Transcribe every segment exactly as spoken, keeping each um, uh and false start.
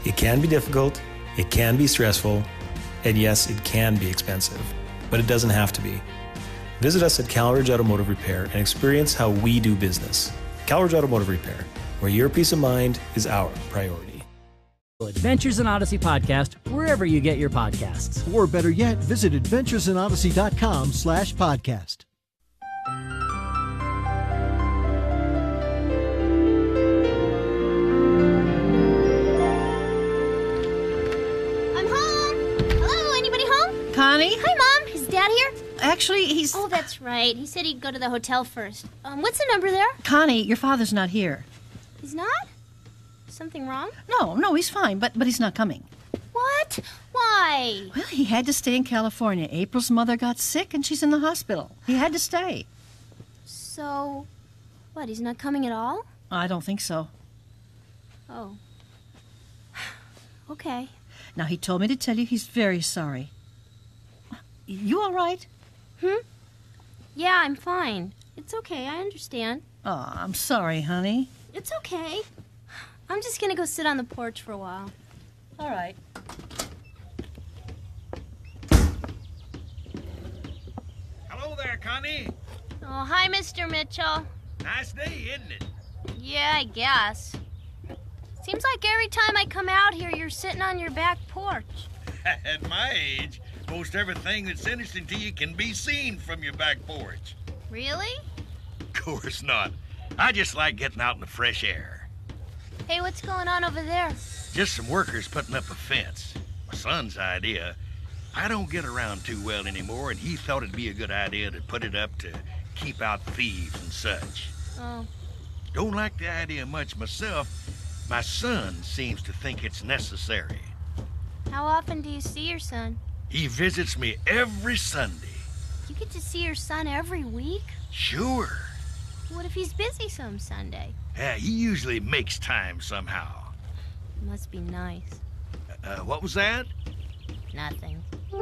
It can be difficult, it can be stressful, and yes, it can be expensive, but it doesn't have to be. Visit us at Calridge Automotive Repair and experience how we do business. Calridge Automotive Repair, where your peace of mind is our priority. Adventures in Odyssey podcast, wherever you get your podcasts. Or better yet, visit adventuresinodyssey.com slash podcast. I'm home. Hello, anybody home? Connie? Hi, Mom. Is Dad here? Actually, he's... Oh, that's right. He said he'd go to the hotel first. Um, what's the number there? Connie, your father's not here. He's not? Something wrong? No, no, he's fine, but but he's not coming. What? Why? Well, he had to stay in California. April's mother got sick, and she's in the hospital. He had to stay. So, what, he's not coming at all? I don't think so. Oh. Okay. Now, he told me to tell you he's very sorry. You all right? Hmm? Yeah, I'm fine. It's okay, I understand. Oh, I'm sorry, honey. It's okay. I'm just gonna go sit on the porch for a while. All right. Hello there, Connie. Oh, hi, Mister Mitchell. Nice day, isn't it? Yeah, I guess. Seems like every time I come out here, you're sitting on your back porch. At my age, most everything that's interesting to you can be seen from your back porch. Really? Of course not. I just like getting out in the fresh air. Hey, what's going on over there? Just some workers putting up a fence. My son's idea. I don't get around too well anymore, and he thought it'd be a good idea to put it up to keep out thieves and such. Oh. Don't like the idea much myself. My son seems to think it's necessary. How often do you see your son? He visits me every Sunday. You get to see your son every week? Sure. What if he's busy some Sunday? Yeah, he usually makes time somehow. Must be nice. Uh, what was that? Nothing.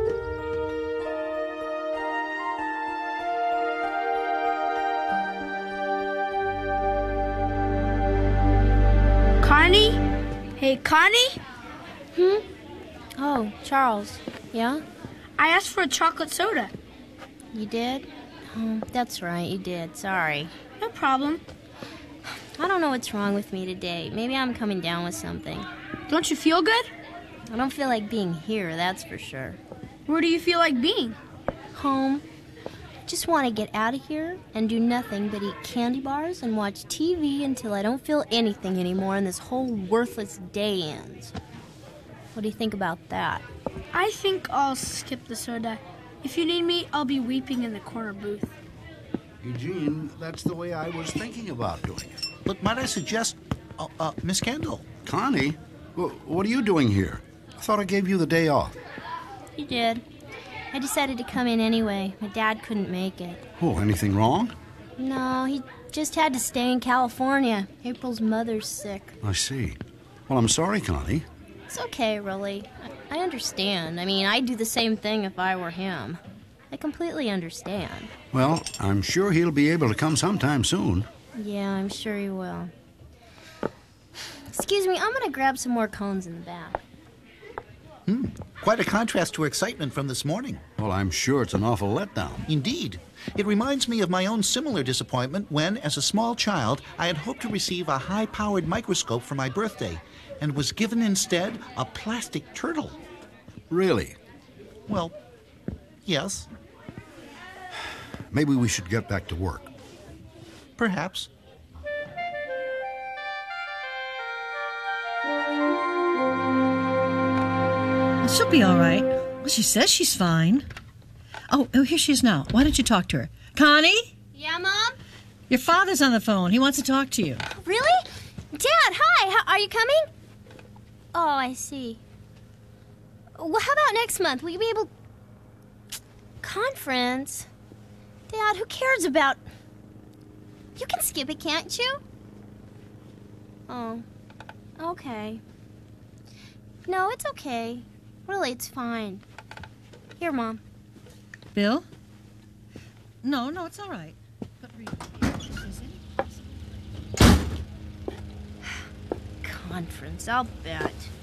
Connie? Hey, Connie? Hmm? Oh, Charles. Yeah? I asked for a chocolate soda. You did? Oh, that's right, you did. Sorry. No problem. I don't know what's wrong with me today. Maybe I'm coming down with something. Don't you feel good? I don't feel like being here, that's for sure. Where do you feel like being? Home. Just want to get out of here and do nothing but eat candy bars and watch T V until I don't feel anything anymore and this whole worthless day ends. What do you think about that? I think I'll skip the soda. If you need me, I'll be weeping in the corner booth. Eugene, that's the way I was thinking about doing it. But might I suggest, uh, uh, Miss Kendall? Connie, w- what are you doing here? I thought I gave you the day off. You did. I decided to come in anyway. My dad couldn't make it. Oh, anything wrong? No, he just had to stay in California. April's mother's sick. I see. Well, I'm sorry, Connie. It's okay, really. I understand. I mean, I'd do the same thing if I were him. I completely understand. Well, I'm sure he'll be able to come sometime soon. Yeah, I'm sure he will. Excuse me, I'm gonna grab some more cones in the back. Hmm. Quite a contrast to excitement from this morning. Well, I'm sure it's an awful letdown. Indeed. It reminds me of my own similar disappointment when, as a small child, I had hoped to receive a high-powered microscope for my birthday and was given instead a plastic turtle. Really? Well, yes. Maybe we should get back to work. Perhaps. She'll be all right. Well, she says she's fine. Oh, oh, here she is now. Why don't you talk to her? Connie? Yeah, Mom? Your father's on the phone. He wants to talk to you. Really? Dad, hi. How, are you coming? Oh, I see. Well, how about next month? Will you be able... Conference? Dad, who cares about... You can skip it, can't you? Oh, okay. No, it's okay. Really, it's fine. Here, Mom. Bill? No, no, it's all right. But read. Conference, I'll bet.